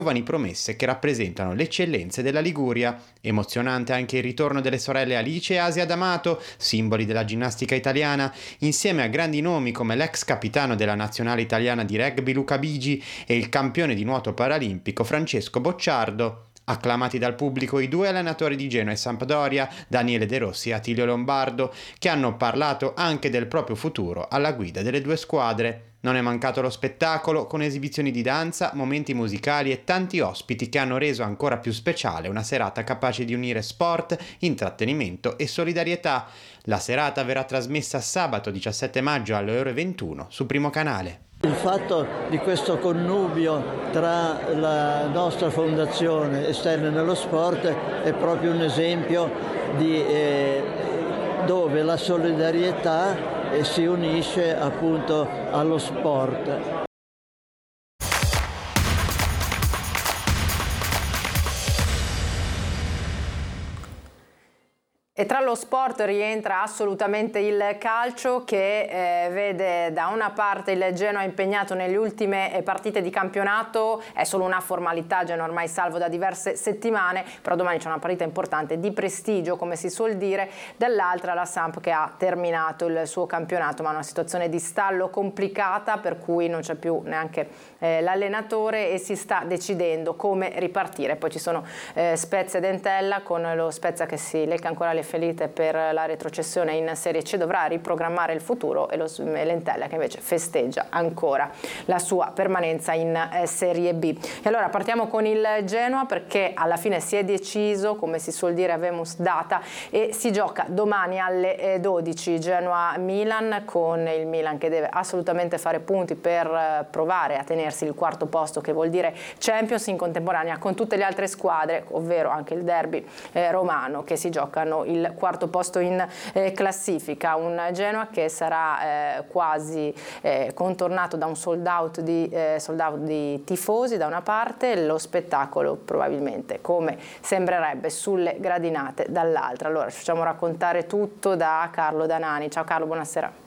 giovani promesse che rappresentano le eccellenze della Liguria. Emozionante anche il ritorno delle sorelle Alice e Asia D'Amato, simboli della ginnastica italiana, insieme a grandi nomi come l'ex capitano della nazionale italiana di rugby Luca Bigi e il campione di nuoto paralimpico Francesco Bocciardo. Acclamati dal pubblico i due allenatori di Genoa e Sampdoria, Daniele De Rossi e Attilio Lombardo, che hanno parlato anche del proprio futuro alla guida delle due squadre. Non è mancato lo spettacolo, con esibizioni di danza, momenti musicali e tanti ospiti che hanno reso ancora più speciale una serata capace di unire sport, intrattenimento e solidarietà. La serata verrà trasmessa sabato 17 maggio alle ore 21 su Primo Canale. Il fatto di questo connubio tra la nostra fondazione e Stelle nello Sport è proprio un esempio di dove la solidarietà si unisce appunto allo sport. E tra lo sport rientra assolutamente il calcio che vede da una parte il Genoa impegnato nelle ultime partite di campionato, è solo una formalità, Genoa ormai salvo da diverse settimane, però domani c'è una partita importante di prestigio come si suol dire, dall'altra la Samp che ha terminato il suo campionato ma ha una situazione di stallo complicata per cui non c'è più neanche l'allenatore e si sta decidendo come ripartire. Poi ci sono Spezia ed Entella, con lo Spezia che si lecca ancora le ferite per la retrocessione in Serie C, dovrà riprogrammare il futuro, e l'Entella che invece festeggia ancora la sua permanenza in Serie B. E allora partiamo con il Genoa, perché alla fine si è deciso, come si suol dire, avemus data, e si gioca domani alle 12 Genoa-Milan, con il Milan che deve assolutamente fare punti per provare a tenersi il quarto posto, che vuol dire Champions, in contemporanea con tutte le altre squadre, ovvero anche il derby romano, che si giocano il quarto posto in classifica. Un Genoa che sarà quasi contornato da un sold out di tifosi da una parte, lo spettacolo probabilmente, come sembrerebbe, sulle gradinate dall'altra. Allora ci facciamo raccontare tutto da Carlo Danani. Ciao Carlo, buonasera.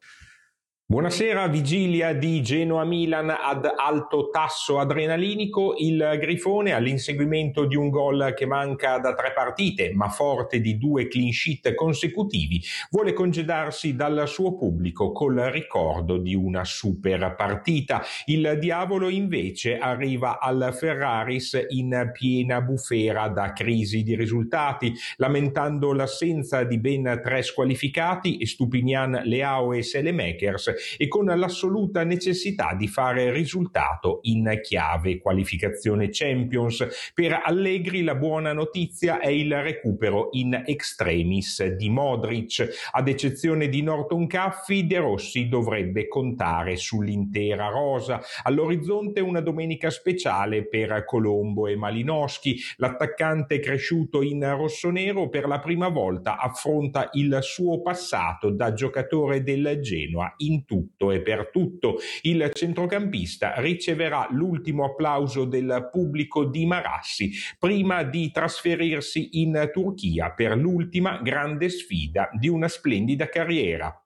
Buonasera, vigilia di Genoa-Milan ad alto tasso adrenalinico, il Grifone all'inseguimento di un gol che manca da 3 partite, ma forte di 2 clean sheet consecutivi, vuole congedarsi dal suo pubblico col ricordo di una super partita. Il diavolo invece arriva al Ferraris in piena bufera da crisi di risultati, lamentando l'assenza di ben 3 squalificati, Stupinian, Leao e Selemakers, e con l'assoluta necessità di fare risultato in chiave qualificazione Champions. Per Allegri la buona notizia è il recupero in extremis di Modric. Ad eccezione di Norton Caffi, De Rossi dovrebbe contare sull'intera rosa. All'orizzonte una domenica speciale per Colombo e Malinowski. L'attaccante cresciuto in rossonero per la prima volta affronta il suo passato da giocatore del Genoa in tutto e per tutto. Il centrocampista riceverà l'ultimo applauso del pubblico di Marassi prima di trasferirsi in Turchia per l'ultima grande sfida di una splendida carriera.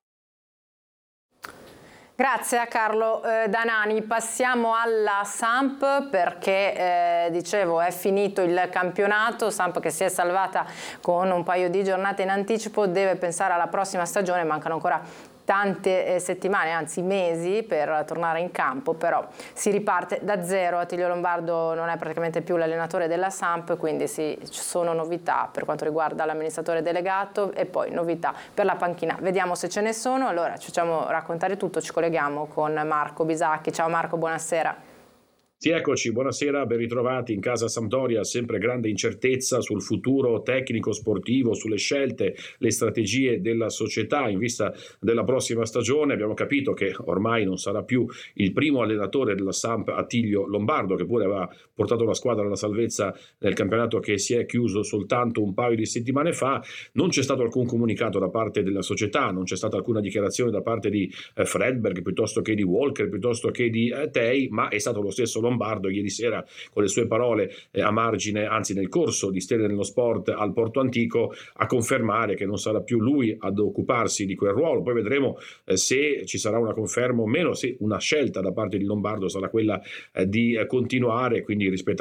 Grazie a Carlo Danani. Passiamo alla Samp, perché dicevo è finito il campionato. Samp che si è salvata con un paio di giornate in anticipo deve pensare alla prossima stagione, mancano ancora tante settimane, anzi mesi, per tornare in campo, però si riparte da zero. Attilio Lombardo non è praticamente più l'allenatore della Samp, quindi ci sono novità per quanto riguarda l'amministratore delegato e poi novità per la panchina. Vediamo se ce ne sono. Allora ci facciamo raccontare tutto, ci colleghiamo con Marco Bisacchi. Ciao Marco, buonasera. Sì, eccoci, buonasera, ben ritrovati in casa Sampdoria, sempre grande incertezza sul futuro tecnico sportivo, sulle scelte, le strategie della società in vista della prossima stagione. Abbiamo capito che ormai non sarà più il primo allenatore della Samp Attilio Lombardo, che pure aveva portato la squadra alla salvezza nel campionato che si è chiuso soltanto un paio di settimane fa. Non c'è stato alcun comunicato da parte della società, non c'è stata alcuna dichiarazione da parte di Fredberg, piuttosto che di Walker, piuttosto che di Tei, ma è stato lo stesso Lombardo Lombardo ieri sera con le sue parole a margine, anzi nel corso di Stelle nello Sport al Porto Antico, a confermare che non sarà più lui ad occuparsi di quel ruolo. Poi vedremo se ci sarà una conferma o meno, se una scelta da parte di Lombardo sarà quella di continuare, quindi rispettare